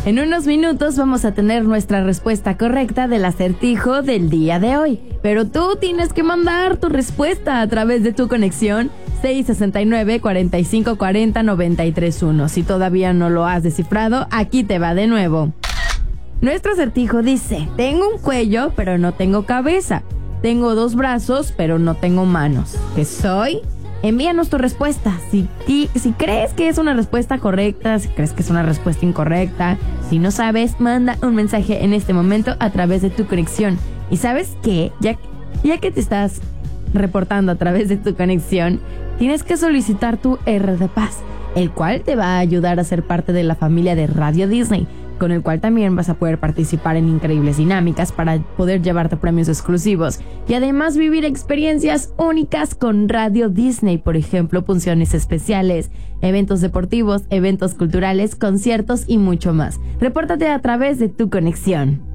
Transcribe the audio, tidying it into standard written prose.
En unos minutos vamos a tener nuestra respuesta correcta del acertijo del día de hoy. Pero tú tienes que mandar tu respuesta a través de tu conexión 669-4540-931. Si todavía no lo has descifrado, aquí te va de nuevo. Nuestro acertijo dice: tengo un cuello, pero no tengo cabeza. Tengo 2 brazos, pero no tengo manos. ¿Qué soy? Envíanos tu respuesta. Si crees que es una respuesta correcta, si crees que es una respuesta incorrecta, si no sabes, manda un mensaje en este momento a través de tu conexión. Y ¿sabes qué? Ya que te estás reportando a través de tu conexión, tienes que solicitar tu R de Paz, el cual te va a ayudar a ser parte de la familia de Radio Disney, con el cual también vas a poder participar en increíbles dinámicas para poder llevarte premios exclusivos y además vivir experiencias únicas con Radio Disney, por ejemplo, funciones especiales, eventos deportivos, eventos culturales, conciertos y mucho más. Repórtate a través de tu conexión.